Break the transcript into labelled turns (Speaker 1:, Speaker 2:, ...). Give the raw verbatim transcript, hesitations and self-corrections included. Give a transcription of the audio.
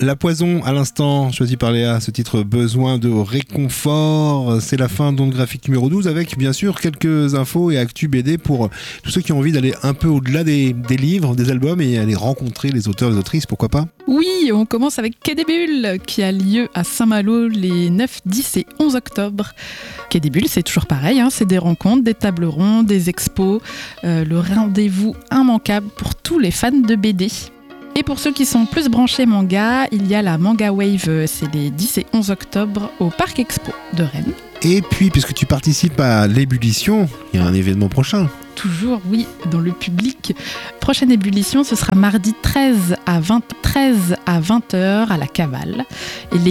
Speaker 1: La Poison, à l'instant, choisi par Léa, ce titre Besoin de réconfort. C'est la fin d'Onde Graphique numéro douze avec bien sûr quelques infos et actus B D pour tous ceux qui ont envie d'aller un peu au-delà des, des livres, des albums et aller rencontrer les auteurs et les autrices, pourquoi pas.
Speaker 2: Oui, on commence avec Quai des Bulles qui a lieu à Saint-Malo les neuf, dix et onze octobre. Quai des Bulles, c'est toujours pareil, hein, c'est des rencontres, des tables rondes, des expos, euh, le rendez-vous immanquable pour tous les fans de B D. Et pour ceux qui sont plus branchés manga, il y a la Manga Wave, c'est les dix et onze octobre au Parc Expo de Rennes.
Speaker 1: Et puis, puisque tu participes à l'ébullition, il y a un événement prochain.
Speaker 2: Toujours, oui, dans le public. Prochaine ébullition, ce sera mardi treize à vingt heures à la Cavale. Et